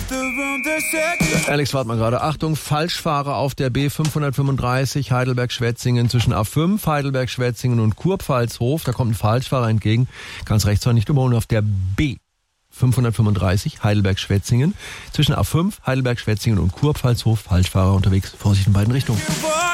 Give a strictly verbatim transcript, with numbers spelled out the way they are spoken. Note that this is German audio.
Alex, warte mal gerade. Achtung, Falschfahrer auf der B fünfhundertfünfunddreißig Heidelberg-Schwetzingen zwischen A fünf, Heidelberg-Schwetzingen und Kurpfalzhof. Da kommt ein Falschfahrer entgegen. Kannst rechts zwar nicht überholen. Auf der B fünfhundertfünfunddreißig Heidelberg-Schwetzingen zwischen A fünf, Heidelberg-Schwetzingen und Kurpfalzhof. Falschfahrer unterwegs. Vorsicht in beiden Richtungen.